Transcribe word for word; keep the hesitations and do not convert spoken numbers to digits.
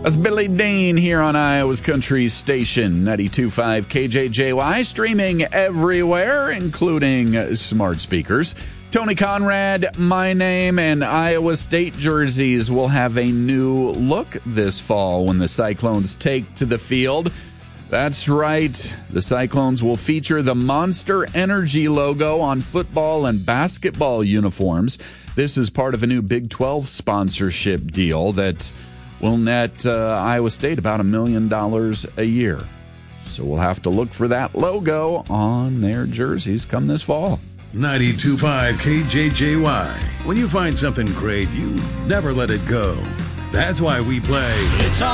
That's Billy Dean here on Iowa's Country Station, ninety-two point five K J J Y, streaming everywhere, including smart speakers. Tony Conrad, my name, and Iowa State jerseys will have a new look this fall when the Cyclones take to the field. That's right. The Cyclones will feature the Monster Energy logo on football and basketball uniforms. This is part of a new Big twelve sponsorship deal that will net uh, Iowa State about a million dollars a year. So we'll have to look for that logo on their jerseys come this fall. ninety-two point five K J J Y. When you find something great, you never let it go. That's why we play. It's